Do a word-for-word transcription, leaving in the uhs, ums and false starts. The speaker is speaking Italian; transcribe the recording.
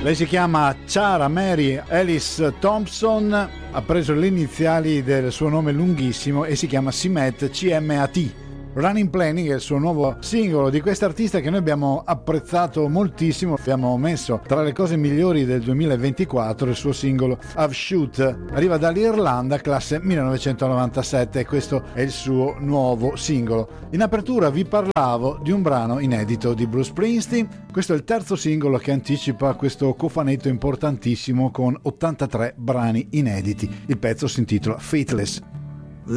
Lei si chiama Cara Mary Alice Thompson, ha preso le iniziali del suo nome lunghissimo e si chiama Simet C M A T. Running Planning è il suo nuovo singolo di quest'artista che noi abbiamo apprezzato moltissimo. Abbiamo messo tra le cose migliori del duemilaventiquattro il suo singolo Have Shoot. Arriva dall'Irlanda, classe millenovecentonovantasette, e questo è il suo nuovo singolo. In apertura vi parlavo di un brano inedito di Bruce Springsteen. Questo è il terzo singolo che anticipa questo cofanetto importantissimo con ottantatré brani inediti. Il pezzo si intitola Faithless.